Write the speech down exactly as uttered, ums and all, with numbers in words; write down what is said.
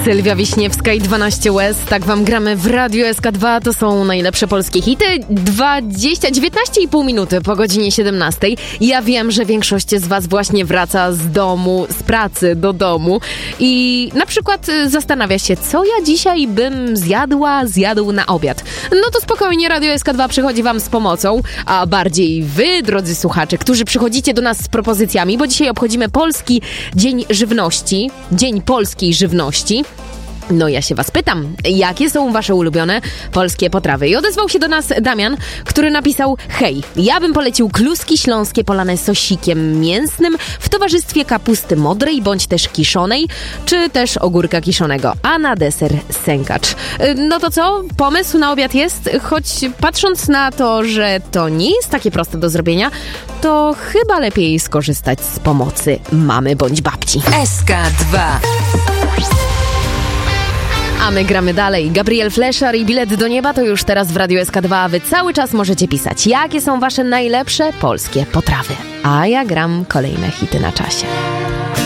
Sylwia Wiśniewska i dwanaście łez. Tak wam gramy w Radiu S K dwa. To są najlepsze polskie hity. dwadzieścia, dziewiętnaście i pół minuty po godzinie siedemnastej. Ja wiem, że większość z was właśnie wraca z domu, z pracy do domu i na przykład zastanawia się, co ja dzisiaj bym zjadła, zjadł na obiad. No to spokojnie, Radio S K dwa przychodzi wam z pomocą, a bardziej wy, drodzy słuchacze, którzy przychodzicie do nas z propozycjami, bo dzisiaj obchodzimy Polski Dzień Żywności, Dzień Polskiej Żywności. No ja się was pytam, jakie są wasze ulubione polskie potrawy? I odezwał się do nas Damian, który napisał: hej, ja bym polecił kluski śląskie polane sosikiem mięsnym w towarzystwie kapusty modrej bądź też kiszonej, czy też ogórka kiszonego, a na deser sękacz. No to co? Pomysł na obiad jest? Choć patrząc na to, że to nie jest takie proste do zrobienia, to chyba lepiej skorzystać z pomocy mamy bądź babci. S K dwa. A my gramy dalej. Gabriel Fleszar i Bilet do nieba to już teraz w Radiu S K dwa, a wy cały czas możecie pisać, jakie są wasze najlepsze polskie potrawy. A ja gram kolejne hity na czasie.